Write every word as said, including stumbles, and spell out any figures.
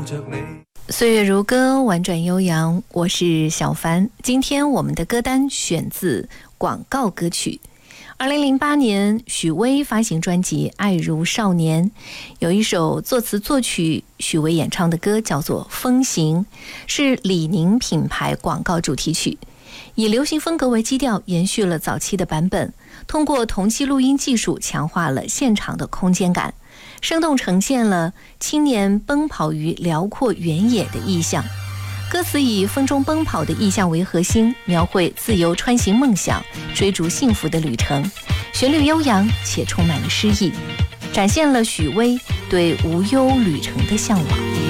着你。 岁月如歌，婉转悠扬，我是小凡。今天我们的歌单选自广告歌曲。二零零八年，许巍发行专辑《爱如少年》，有一首作词作曲许巍演唱的歌叫做《风行》，是李宁品牌广告主题曲，以流行风格为基调，延续了早期的版本，通过同期录音技术强化了现场的空间感，生动呈现了青年奔跑于辽阔原野的意象。歌词以风中奔跑的意象为核心，描绘自由穿行梦想、追逐幸福的旅程，旋律悠扬且充满了诗意，展现了许巍对无忧旅程的向往。